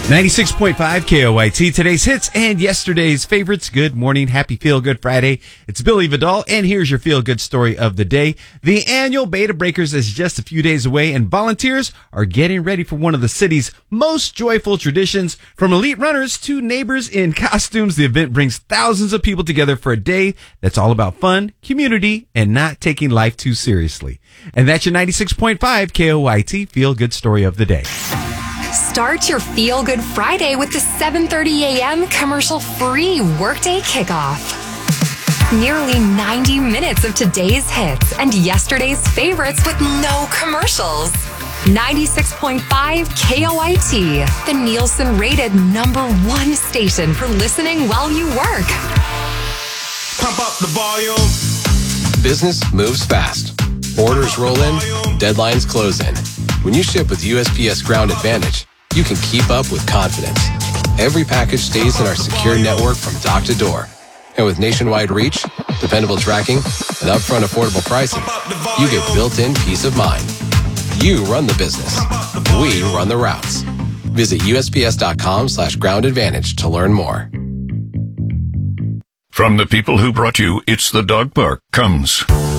96.5 KOYT, today's hits and yesterday's favorites. Good morning. Happy Feel Good Friday. It's Billy Vidal, and here's your feel good story of the day. The annual Beta Breakers is just a few days away, and volunteers are getting ready for one of the city's most joyful traditions. From elite runners to neighbors in costumes, the event brings thousands of people together for a day that's all about fun, community, and not taking life too seriously. And that's your 96.5 KOYT Feel Good Story of the Day. Start your Feel Good Friday with the 7:30 a.m. commercial-free Workday Kickoff. Nearly 90 minutes of today's hits and yesterday's favorites with no commercials. 96.5 KOIT, the Nielsen-rated #1 station for listening while you work. Pump up the volume. Business moves fast. Orders roll in, deadlines close in. When you ship with USPS Ground Advantage, you can keep up with confidence. Every package stays in our secure network from dock to door. And with nationwide reach, dependable tracking, and upfront affordable pricing, you get built-in peace of mind. You run the business. We run the routes. Visit USPS.com/Ground Advantage to learn more. From the people who brought you It's the Dog Park comes